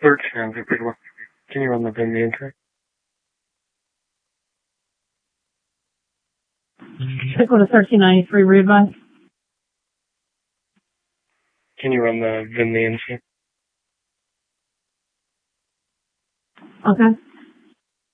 Search sounds are pretty well. Can you run the VIN entry? Pickle to 1393 readby. Can you run the VIN entry? Okay.